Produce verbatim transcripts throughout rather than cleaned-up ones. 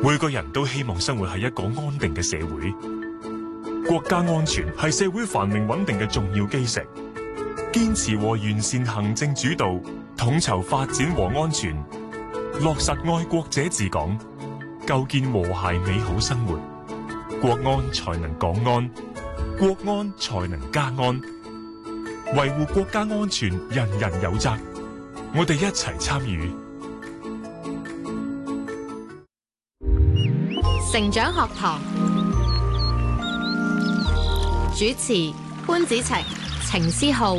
每個人都希望生活喺一個安定嘅社會，國家安全係社會繁榮穩定嘅重要基石。堅持和完善行政主導，統籌發展和安全，落實愛國者治港，構建和諧美好生活，國安才能港安，國安才能家安。維護國家安全，人人有責。我哋一齊參與。 成長學堂主持潘子晴、程思浩。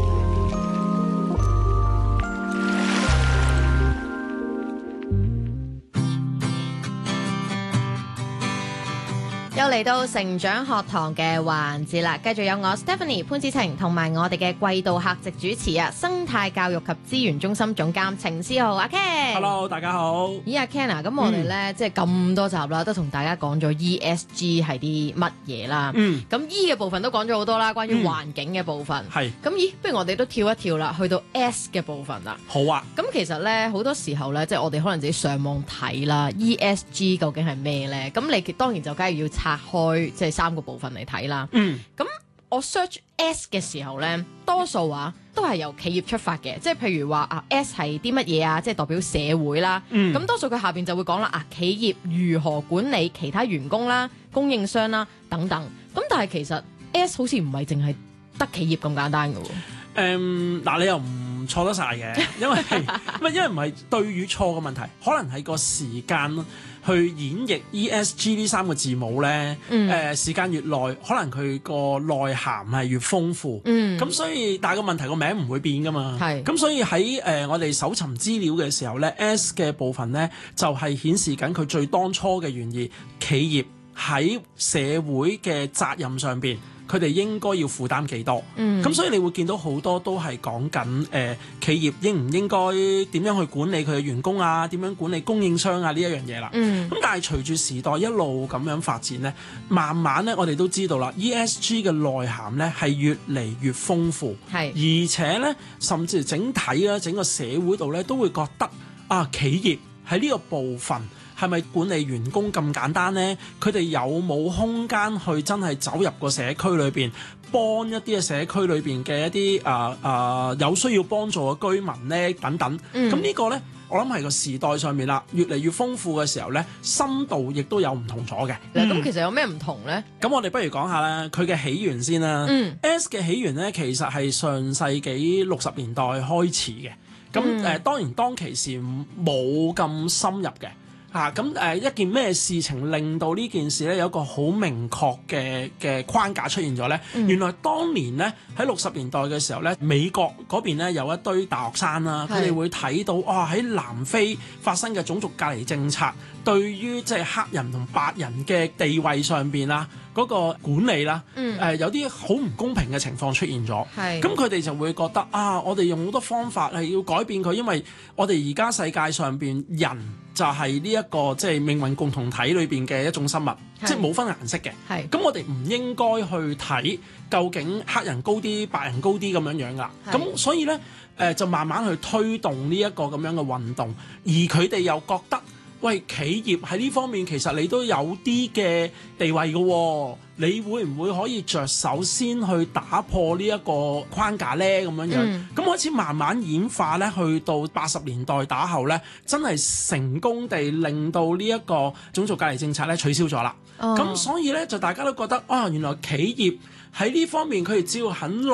又嚟到成長學堂嘅環節啦，繼續有我 Stephanie 潘子晴同埋我哋嘅季度客席主持啊，生態教育及資源中心總監程思浩阿 Ken。 Hello， 大家好。 咦，阿 Ken 啊，咁我哋咧、嗯、即係咁多集啦，都同大家講咗 E S G 係啲乜嘢啦。嗯。咁 E 嘅部分都講咗好多啦，關於環境嘅部分。係、嗯。咁咦，不如我哋都跳一跳啦，去到 S 嘅部分啦。 好啊。 咁其實咧好多時候咧，即係我哋可能自己上網睇啦 ，E S G 究竟係咩咧？咁你當然就梗係要拆開即係三個部分嚟睇啦。嗯，咁我 search S 嘅時候咧，多數啊都係由企業出發嘅，即係譬如話啊 S 係啲乜嘢啊，即係代表社會啦。嗯，咁多數佢下邊就會講啦啊，企業如何管理其他員工啦、供應商啦等等。咁但係其實 S 好似唔係淨係得企業咁簡單嘅喎。 誒，嗱，你又唔錯得晒嘅，因為唔係因為唔係對與錯嘅問題，可能係個時間去演繹 E S G 呢三個字母咧，誒、嗯呃、時間越耐，可能佢個內涵係越豐富。咁、嗯、所以但係個問題個名唔會變噶嘛。咁所以喺誒、呃、我哋搜尋資料嘅時候咧 ，S 嘅部分咧就係、是、顯示緊佢最當初嘅原意，企業喺社會嘅責任上邊。佢哋應該要負擔幾多？咁、嗯、所以你會見到好多都係講緊誒企業應唔應該點樣去管理佢嘅員工啊？點樣管理供應商啊？呢一樣嘢啦。咁、嗯、但係隨住時代一路咁樣發展咧，慢慢咧我哋都知道啦 ，E S G 嘅內涵咧係越嚟越豐富，係而且咧甚至整體啦整個社會度咧都會覺得啊企業喺呢個部分。係咪管理員工咁簡單呢？佢哋有冇空間去真係走入個社區裏邊，幫一啲嘅社區裏邊嘅一啲啊啊有需要幫助嘅居民呢？等等。咁、嗯、呢個呢，我諗係個時代上面啦，越嚟越豐富嘅時候呢，深度亦都有唔同咗嘅。咁、 嗯、其實有咩唔同呢？ 咁我哋不如講下啦，佢嘅起源先啦。嗯、S 嘅起源呢，其實係上世紀六十年代開始嘅。咁誒、嗯呃，當然當其時冇咁深入嘅。嚇咁誒一件咩事情令到呢件事咧有一個好明確嘅嘅框架出現咗咧？嗯、原來當年咧喺六十年代嘅時候咧，美國嗰邊咧有一堆大學生啦，佢哋會睇到哇喺南非發生嘅種族隔離政策，對於即係黑人同白人嘅地位上邊啦，嗰、嗰個管理啦，誒、嗯呃、有啲好唔公平嘅情況出現咗。咁佢哋就會覺得啊，我哋用好多方法係要改變佢，因為我哋而家世界上邊人。就係呢一個即係命運共同體裏邊嘅一種生物，即係冇分顏色嘅。係咁，我哋唔應該去睇究竟黑人高啲、白人高啲咁樣樣噶。咁所以咧，誒、呃、就慢慢去推動呢一個咁樣嘅運動，而佢哋又覺得，喂，企業喺呢方面其實你都有啲嘅地位嘅喎、哦，你會唔會可以着手先去打破呢一個框架咧？咁樣樣，咁、嗯、開始慢慢演化咧，去到八十年代打後咧，真係成功地令到呢一個種族隔離政策咧取消咗啦。咁、哦、所以咧就大家都覺得啊，原來企業喺呢方面佢哋只要肯